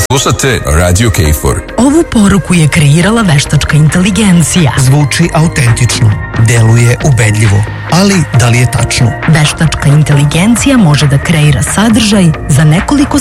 Slušate Radio KFOR. Ovu poruku je kreirala veštačka inteligencija. Zvuči autentično, deluje ubedljivo, ali da li je tačno? Veštačka inteligencija može da kreira sadržaj za nekoliko